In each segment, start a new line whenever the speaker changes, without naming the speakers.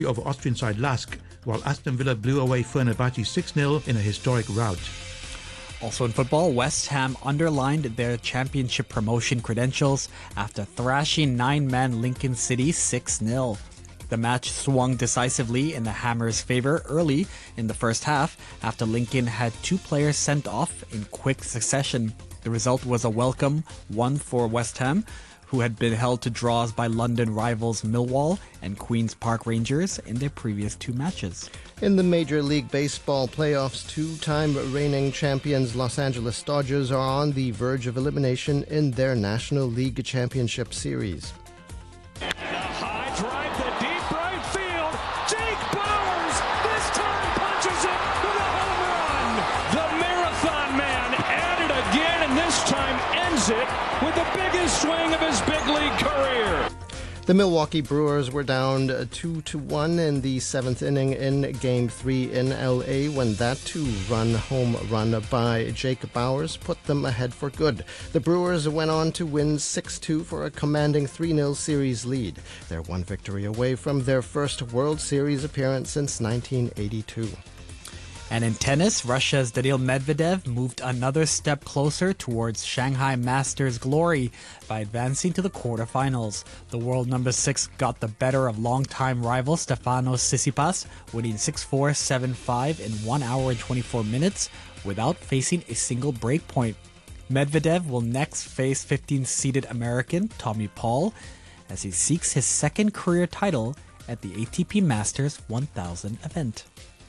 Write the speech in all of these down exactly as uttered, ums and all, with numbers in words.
over Austrian side Lask, while Aston Villa blew away Fenerbahce six nil in a historic rout.
Also in football, West Ham underlined their championship promotion credentials after thrashing nine-man Lincoln City six nil. The match swung decisively in the Hammers' favor early in the first half after Lincoln had two players sent off in quick succession. The result was a welcome one for West Ham, who had been held to draws by London rivals Millwall and Queen's Park Rangers in their previous two matches.
In the Major League Baseball playoffs, two-time reigning champions Los Angeles Dodgers are on the verge of elimination in their National League Championship Series.
The high drive to deep right field. Jake Bowers this time punches it with a home run. The Marathon Man at it again, and this time ends it with the biggest swing of his big league career.
The Milwaukee Brewers were down two to one in the seventh inning in Game three in L A when that two-run home run by Jake Bowers put them ahead for good. The Brewers went on to win six two for a commanding three nil series lead. They're one victory away from their first World Series appearance since nineteen eighty-two.
And in tennis, Russia's Daniil Medvedev moved another step closer towards Shanghai Masters glory by advancing to the quarterfinals. The world number six got the better of longtime rival Stefanos Tsitsipas, winning six four, seven five in one hour and twenty-four minutes without facing a single break point. Medvedev will next face fifteenth-seeded American Tommy Paul as he seeks his second career title at the A T P Masters one thousand event.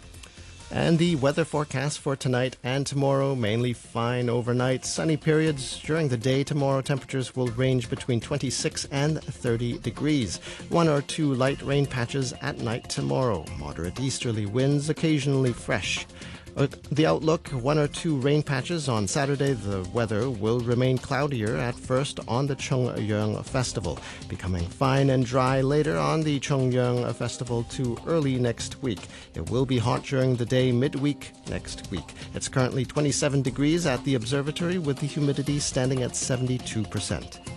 And the weather forecast for tonight and tomorrow, mainly fine overnight. Sunny periods during the day tomorrow. Temperatures will range between twenty-six and thirty degrees. One or two light rain patches at night tomorrow. Moderate easterly winds, occasionally fresh. Uh, the outlook, one or two rain patches on Saturday. The weather will remain cloudier at first on the Chongyang Festival, becoming fine and dry later on the Chongyang Festival to early next week. It will be hot during the day midweek next week. It's currently twenty-seven degrees at the observatory with the humidity standing at seventy-two percent.